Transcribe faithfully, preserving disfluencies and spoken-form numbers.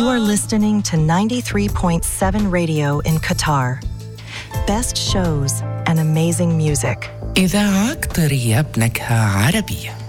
You are listening to ninety-three point seven radio in Qatar. Best shows and amazing music. إذاعة قطرية بنكهة عربية.